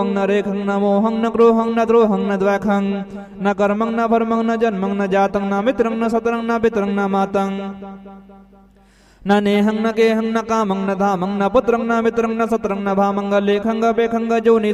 न रेखं न मोहं न क्रोहं न द्रोहं न द्वैखं न कर्मं न भर्मं न जन्मं न जातं न मित्रं न सत्रं न पितरं न मातं न नेहं न गेहं न कामं न धामं न पुत्रं न मित्रं न सत्रं न भामं लेखं बेखं जोनि